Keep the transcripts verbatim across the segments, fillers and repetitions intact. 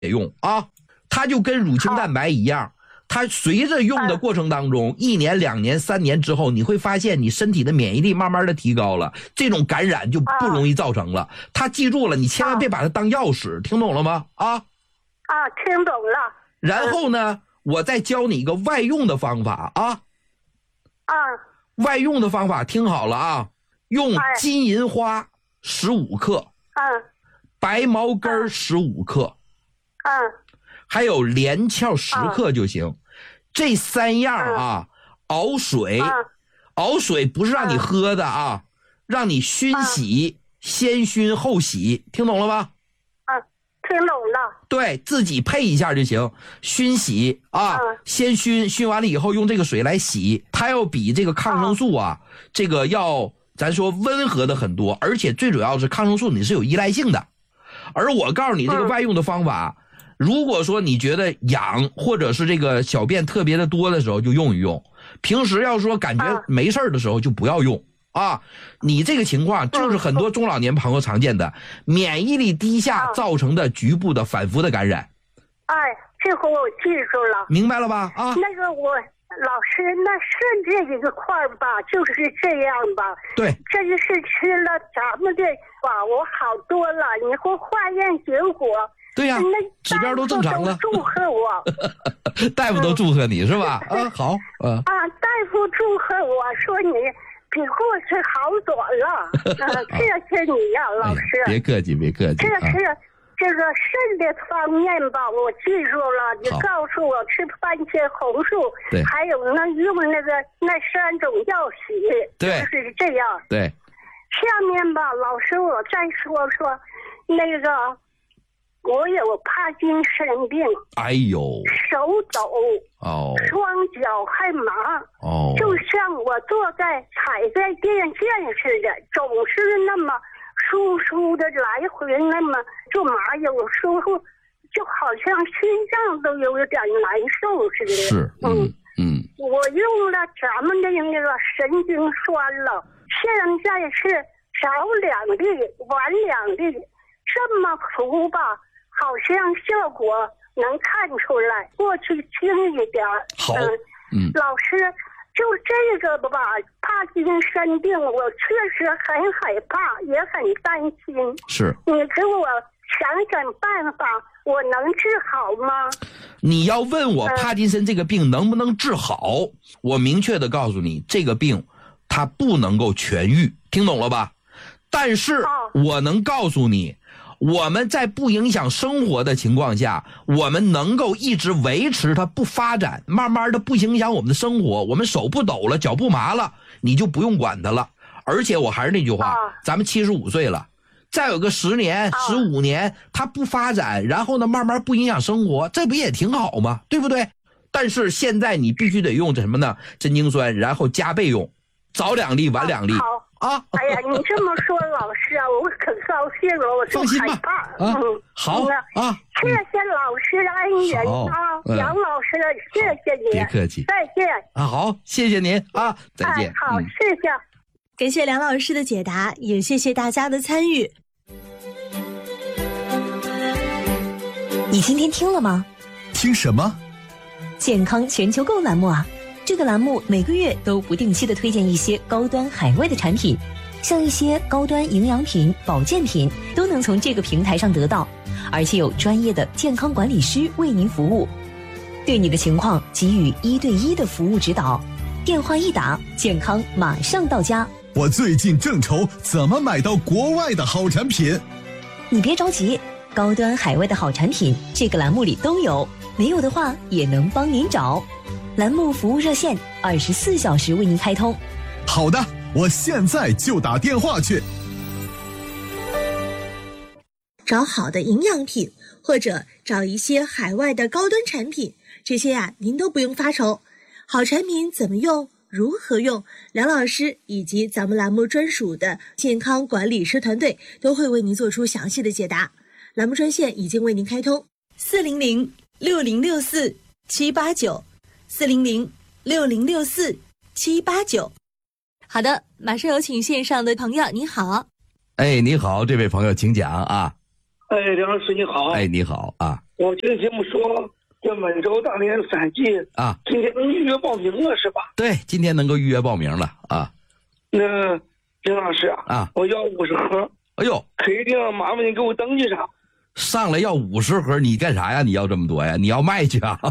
用啊，它就跟乳清蛋白一样，它随着用的过程当中，一年、两年、三年之后，你会发现你身体的免疫力慢慢的提高了，这种感染就不容易造成了。它记住了，你千万别把它当药使，听懂了吗？啊啊，听懂了。 然后呢，我再教你一个外用的方法啊。 啊。 外用的方法听好了啊，用金银花十五克， 嗯， 白茅根十五克， 嗯， 还有连翘十克就行。这三样啊，熬水，熬水不是让你喝的啊，让你熏洗，先熏后洗，听懂了吗？ 嗯，听懂了。 对，自己配一下就行。熏洗啊，先熏，熏完了以后用这个水来洗，它要比这个抗生素啊，这个要咱说温和的很多，而且最主要是抗生素你是有依赖性的。而我告诉你这个外用的方法，如果说你觉得痒或者是这个小便特别的多的时候就用一用，平时要说感觉没事的时候就不要用啊。你这个情况就是很多中老年朋友常见的免疫力低下造成的局部的反复的感染。 哎，这回我记住了， 明白了吧？啊， 那个我老师，那是这一个块吧，就是这样吧。 对， 这个是吃了咱们的吧，我好多了。你给我化验结果。 对呀、啊，指标都正常了。 祝贺我， 大夫都祝贺你是吧？啊，好，啊啊，大夫祝贺我说你比过去好多了。啊，谢谢你呀、啊，老师、 哎。别客气，别客气。 这是、啊、这个肾的方面吧，我记住了。你告诉我吃番茄红素， 对， 还有那用那个那三种药洗， 对， 就是这样。 对。 下面吧，老师，我再说说那个。我有帕金森病， 哎呦， 手抖， 哦， 双脚还麻， 哦， 就像我坐在踩在电线似的，总是那么疏疏的来回，那么就麻，有时候就好像心脏都有点难受似的。 是，嗯嗯， 我用了咱们的那个神经栓了，现在是早两粒，晚两粒，这么服吧。好像效果能看出来，过去轻一点。 好，嗯， 老师，就这个吧，帕金森病，我确实很害怕，也很担心。 是， 你给我想想办法，我能治好吗？ 你要问我帕金森这个病能不能治好，嗯、我明确的告诉你，这个病它不能够痊愈，听懂了吧？但是我能告诉你。我们在不影响生活的情况下，我们能够一直维持它不发展，慢慢的不影响我们的生活，我们手不抖了，脚不麻了，你就不用管它了。而且我还是那句话，咱们七十五岁了，再有个十年、十五年，它不发展，然后呢，慢慢不影响生活，这不也挺好吗？对不对？但是现在你必须得用这什么呢？针精酸，然后加倍用，早两粒，晚两粒。啊！ 哎呀，你这么说，老师啊，我可高兴了，我就害怕。 啊、嗯，好啊， 谢谢老师恩人啊，杨、嗯、老师，谢谢你， 别客气， 再见啊，好，谢谢您啊，再见。 哎、好、嗯，谢谢， 感谢梁老师的解答，也谢谢大家的参与。你今天听了吗？ 听什么？ 健康全球购栏目啊。这个栏目每个月都不定期的推荐一些高端海外的产品，像一些高端营养品、保健品都能从这个平台上得到，而且有专业的健康管理师为您服务，对你的情况给予一对一的服务指导。电话一打，健康马上到家。 我最近正愁怎么买到国外的好产品。 你别着急，高端海外的好产品这个栏目里都有，没有的话也能帮您找。栏目服务热线二十四小时为您开通。 好的，我现在就打电话去。 找好的营养品，或者找一些海外的高端产品，这些呀、啊、您都不用发愁。好产品怎么用，如何用，梁老师以及咱们栏目专属的健康管理师团队都会为您做出详细的解答。栏目专线已经为您开通，四零零六零六四七八九。四零零六零六四七八九。好的，马上有请线上的朋友，你好。 哎，你好，这位朋友请讲啊。 哎，梁老师你好。 哎，你好啊。 我听节目说这每周大连散剂啊， 今天能预约报名了是吧？ 对，今天能够预约报名了啊。 那林老师啊， 啊， 我要五十盒。 哎呦， 可一定要麻烦你给我登记上。 上来要五十盒，你干啥呀？你要这么多呀？你要卖去啊？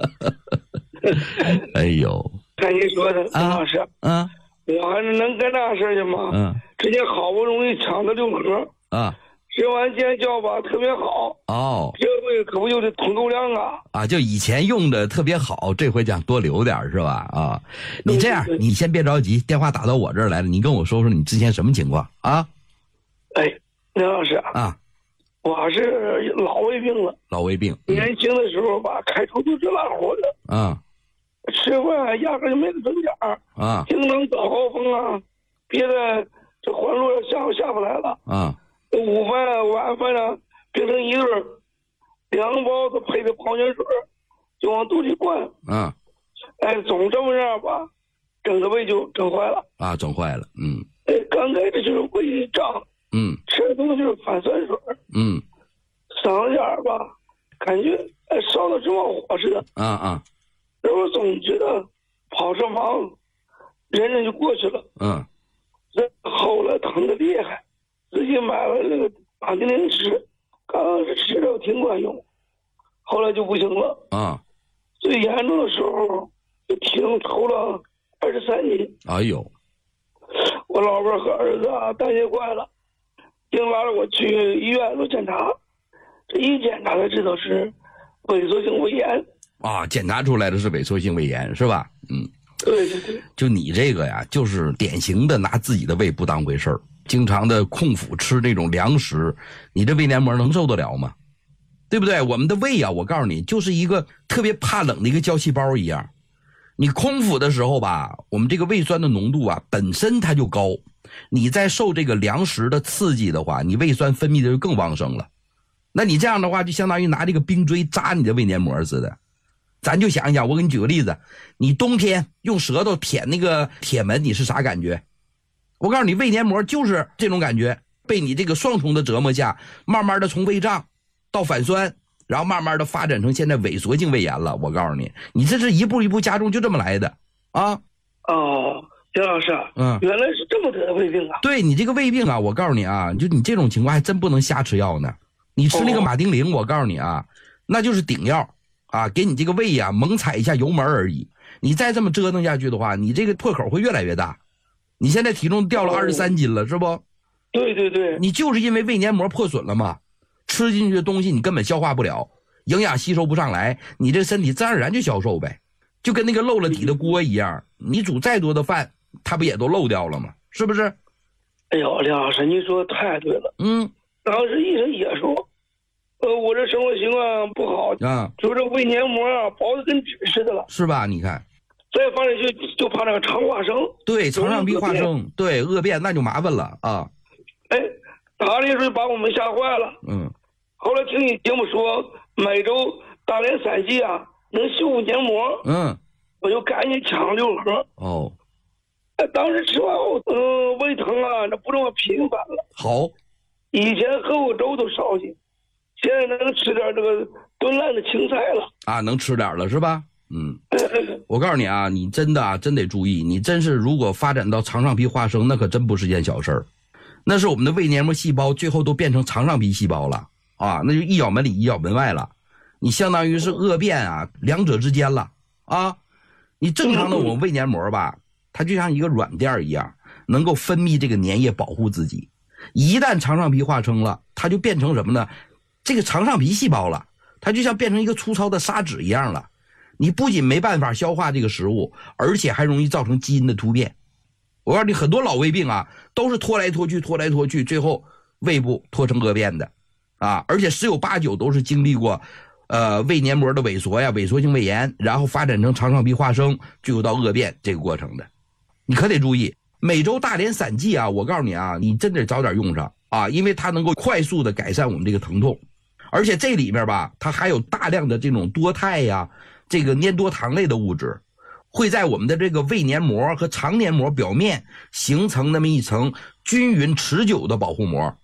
哎呦， 看您说的，林老师， 嗯、啊， 我还是能干那事去吗？ 嗯， 之前好不容易抢的六盒啊。 吃完见效吧，特别好哦， 这回可不就是统购量啊！ 啊，就以前用的特别好，这回想多留点是吧？啊，你这样，你先别着急，电话打到我这儿来了，你跟我说说你之前什么情况啊？ 哎，林老师啊， 我是老胃病了， 老胃病， 嗯、年轻的时候吧，开出租车拉活的， 啊， 吃饭压根就没个准点儿啊， 经常早高峰啊，别的这环路下下不来了啊。 午饭晚饭呢变成一顿，两个包子配着矿泉水就往肚里灌。 嗯， 哎，总这么样吧，整个胃就整坏了。 啊，整坏了。嗯。 哎，刚开始就是胃一胀。 嗯。 吃的东西就是反酸水。 嗯。 嗓子眼儿吧，感觉哎烧的直冒火似的。 啊啊。 然后总觉得跑车忙，忍忍就过去了。 嗯。 后来疼的厉害。自己买了那个马丁啉吃，刚开始吃着挺管用，后来就不行了。 啊， 最严重的时候就体重抽了二十三斤。 哎呦， 我老婆和儿子啊担心坏了，硬拉着我去医院做检查，这一检查才知道是萎缩性胃炎。 啊，检查出来的是萎缩性胃炎是吧？嗯， 对对对。 就你这个呀，就是典型的拿自己的胃不当回事儿。经常的空腹吃那种粮食，你这胃黏膜能受得了吗？对不对？我们的胃啊，我告诉你，就是一个特别怕冷的一个胶细胞一样。你空腹的时候吧，我们这个胃酸的浓度啊，本身它就高，你再受这个粮食的刺激的话，你胃酸分泌的就更旺盛了。那你这样的话，就相当于拿这个冰锥扎你的胃黏膜似的。咱就想一想，我给你举个例子，你冬天用舌头舔那个铁门，你是啥感觉？我告诉你，胃黏膜就是这种感觉，被你这个双重的折磨下，慢慢的从胃胀到反酸，然后慢慢的发展成现在萎缩性胃炎了。我告诉你，你这是一步一步加重，就这么来的啊。 哦，丁老师， 嗯， 原来是这么得的胃病啊。 对，你这个胃病啊，我告诉你啊，就你这种情况还真不能瞎吃药呢。你吃那个马丁啉，我告诉你啊，那就是顶药啊，给你这个胃呀、啊、猛踩一下油门而已。你再这么折腾下去的话，你这个破口会越来越大。你现在体重掉了二十三斤了，是不？ 对对对， 你就是因为胃黏膜破损了嘛，吃进去的东西你根本消化不了，营养吸收不上来，你这身体自然而然就消瘦呗，就跟那个漏了底的锅一样，你煮再多的饭，它不也都漏掉了吗？是不是？ 哎呦，梁老师，您说的太对了。 嗯， 当时医生也说，呃，我这生活习惯不好啊， 就这胃黏膜啊薄的跟纸似的了， 是吧？你看。 再放进去就怕那个肠化生， 对，肠上壁化生，对，恶变那就麻烦了啊！ 哎，打那时候把我们吓坏了。 嗯， 后来听你节目说每周大连散剂啊能修复黏膜， 嗯， 我就赶紧抢六盒。 哦， 哎，当时吃完后，嗯、呃，胃疼啊，那不这么频繁了。 好， 以前喝过粥都烧心，现在能吃点这个炖烂的青菜了啊，能吃点了是吧？嗯，我告诉你啊，你真的啊，真得注意，你真是如果发展到肠上皮化生，那可真不是件小事儿，那是我们的胃黏膜细胞最后都变成肠上皮细胞了啊，那就一咬门里一咬门外了，你相当于是恶变啊，两者之间了啊。你正常的我们胃黏膜吧，它就像一个软垫一样，能够分泌这个粘液保护自己，一旦肠上皮化生了，它就变成什么呢？这个肠上皮细胞了，它就像变成一个粗糙的砂纸一样了。你不仅没办法消化这个食物，而且还容易造成基因的突变。我告诉你，很多老胃病啊，都是拖来拖去，拖来拖去，最后胃部拖成恶变的，啊，而且十有八九都是经历过，呃，胃黏膜的萎缩呀，萎缩性胃炎，然后发展成肠上皮化生，最后到恶变这个过程的。你可得注意，每周大连散剂啊，我告诉你啊，你真得早点用上啊，因为它能够快速的改善我们这个疼痛，而且这里面吧，它还有大量的这种多肽呀。这个粘多糖类的物质会在我们的这个胃黏膜和肠黏膜表面形成那么一层均匀持久的保护膜，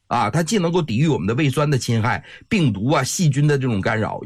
啊，它既能够抵御我们的胃酸的侵害、病毒啊、细菌的这种干扰，